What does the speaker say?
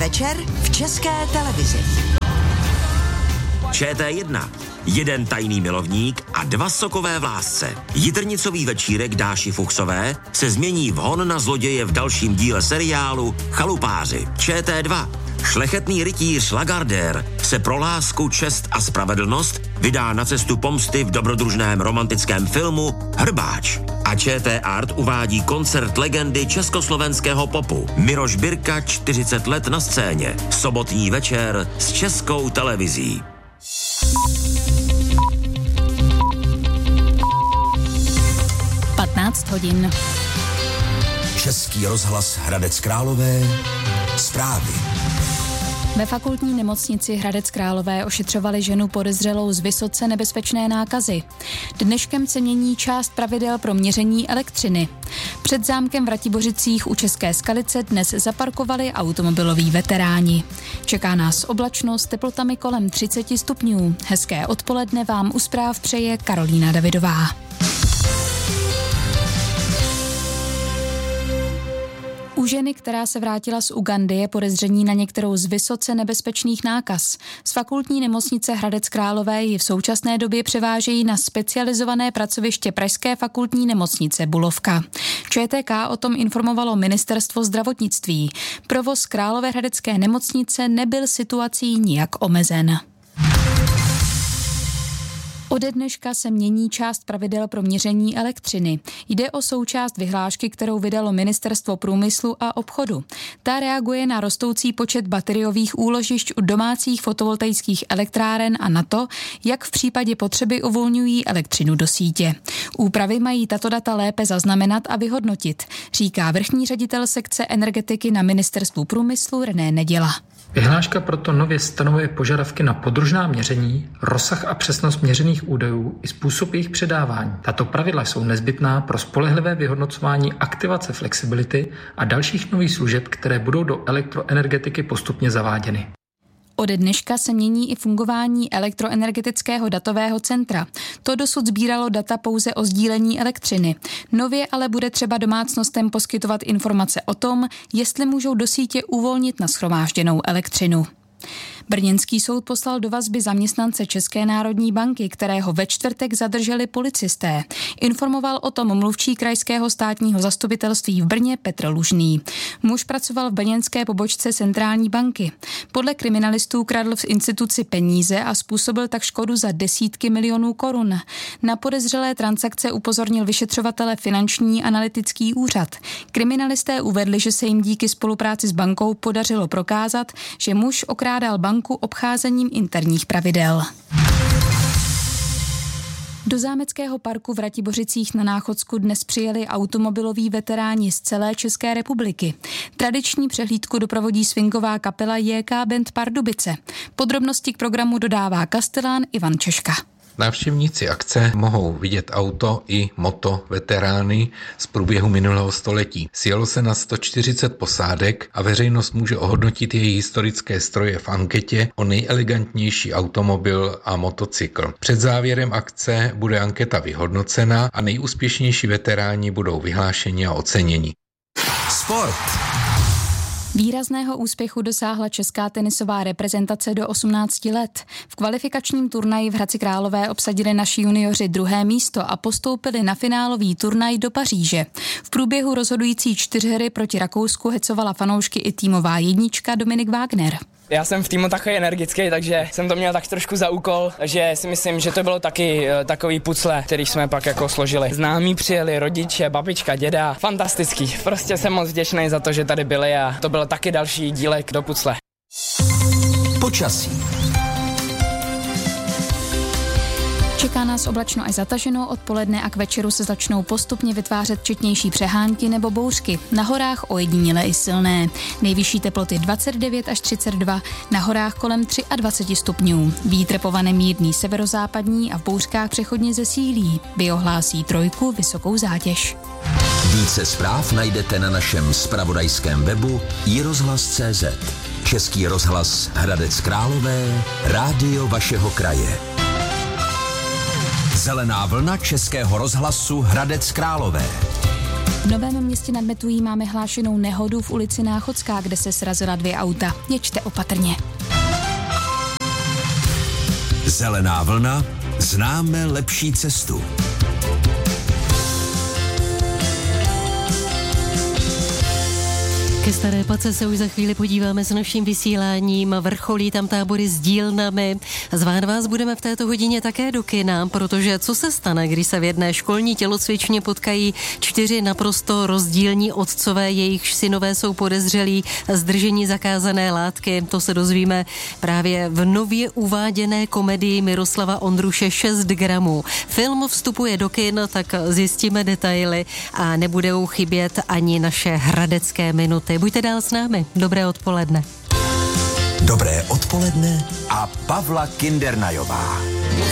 večer v České televizi. ČT1. Jeden tajný milovník a dva sokové v lásce. Jitrnicový večírek Dáši Fuchsové se změní v hon na zloděje v dalším díle seriálu Chalupáři. ČT2. Šlechetný rytíř Lagardère se pro lásku, čest a spravedlnost vydá na cestu pomsty v dobrodružném romantickém filmu Hrbáč. A ČT Art uvádí koncert legendy československého popu Miroš Birka 40 let na scéně. Sobotní večer s Českou televizí. hodin. Český rozhlas Hradec Králové. Zprávy. Ve fakultní nemocnici Hradec Králové ošetřovali ženu podezřelou z vysoce nebezpečné nákazy. Dneškem se mění část pravidel pro měření elektřiny. Před zámkem v Ratibořicích u České Skalice dnes zaparkovali automobiloví veteráni. Čeká nás oblačnost s teplotami kolem 30 stupňů. Hezké odpoledne vám u zpráv přeje Karolína Davidová. U ženy, která se vrátila z Ugandy, je podezření na některou z vysoce nebezpečných nákaz. Z fakultní nemocnice Hradec Králové ji v současné době převážejí na specializované pracoviště Pražské fakultní nemocnice Bulovka. ČTK o tom informovalo Ministerstvo zdravotnictví. Provoz Královéhradecké nemocnice nebyl situací nijak omezen. Ode dneška se mění část pravidel pro měření elektřiny. Jde o součást vyhlášky, kterou vydalo Ministerstvo průmyslu a obchodu. Ta reaguje na rostoucí počet bateriových úložišť u domácích fotovoltaických elektráren a na to, jak v případě potřeby uvolňují elektřinu do sítě. Úpravy mají tato data lépe zaznamenat a vyhodnotit, říká vrchní ředitel sekce energetiky na Ministerstvu průmyslu René Neděla. Vyhláška proto nově stanovuje požadavky na podružná měření, rozsah a přesnost měřených údajů i způsob jejich předávání. Tato pravidla jsou nezbytná pro spolehlivé vyhodnocování aktivace flexibility a dalších nových služeb, které budou do elektroenergetiky postupně zaváděny. Ode dneška se mění i fungování elektroenergetického datového centra. To dosud sbíralo data pouze o sdílení elektřiny. Nově ale bude třeba domácnostem poskytovat informace o tom, jestli můžou do sítě uvolnit nashromážděnou elektřinu. Brněnský soud poslal do vazby zaměstnance České národní banky, kterého ve čtvrtek zadrželi policisté. Informoval o tom mluvčí krajského státního zastupitelství v Brně Petr Lužný. Muž pracoval v brněnské pobočce centrální banky. Podle kriminalistů kradl v instituci peníze a způsobil tak škodu za desítky milionů korun. Na podezřelé transakce upozornil vyšetřovatele Finanční analytický úřad. Kriminalisté uvedli, že se jim díky spolupráci s bankou podařilo prokázat, že muž okrádal banku obcházením interních pravidel. Do zámeckého parku v Ratibořicích na Náchodsku dnes přijeli automobiloví veteráni z celé České republiky. Tradiční přehlídku doprovodí swingová kapela JK Band Pardubice. Podrobnosti k programu dodává kastelán Ivan Češka. Návštěvníci akce mohou vidět auto i moto veterány z průběhu minulého století. Sjelo se na 140 posádek a veřejnost může ohodnotit jejich historické stroje v anketě o nejelegantnější automobil a motocykl. Před závěrem akce bude anketa vyhodnocena a nejúspěšnější veteráni budou vyhlášeni a oceněni. Sport. Výrazného úspěchu dosáhla česká tenisová reprezentace do 18 let. V kvalifikačním turnaji v Hradci Králové obsadili naši junioři 2. místo a postoupili na finálový turnaj do Paříže. V průběhu rozhodující 4 hry proti Rakousku hecovala fanoušky i týmová jednička Dominik Wagner. Já jsem v týmu takový energický, takže jsem to měl tak trošku za úkol, že si myslím, že to bylo taky takový pucle, který jsme pak jako složili. Známí přijeli, rodiče, babička, děda, fantastický. Prostě jsem moc vděčný za to, že tady byli a to byl taky další dílek do pucle. Počasí. Čeká nás oblačno až zataženo, odpoledne a k večeru se začnou postupně vytvářet četnější přehánky nebo bouřky. Na horách ojediněle i silné. Nejvyšší teploty 29 až 32, na horách kolem 23 stupňů. Vítr povane mírný severozápadní a v bouřkách přechodně zesílí. Biohlásí 3 vysokou zátěž. Více zpráv najdete na našem zpravodajském webu iRozhlas.cz. Český rozhlas Hradec Králové, rádio vašeho kraje. Zelená vlna Českého rozhlasu Hradec Králové. V Novém Městě nad Metují máme hlášenou nehodu v ulici Náchodská, kde se srazila 2 auta. Jeďte opatrně. Zelená vlna, známe lepší cestu. Ke Staré Pace se už za chvíli podíváme s naším vysíláním. Vrcholí tam tábory s dílnami. Zvát vás budeme v této hodině také do kina, protože co se stane, když se v jedné školní tělocvičně potkají 4 naprosto rozdílní otcové, jejichž synové jsou podezřelí z držení zakázané látky. To se dozvíme právě v nově uváděné komedii Miroslava Ondruše 6 gramů. Film vstupuje do kin, tak zjistíme detaily a nebudou chybět ani naše hradecké minuty. Buďte dál s námi. Dobré odpoledne. Dobré odpoledne a Pavla Kindernajová.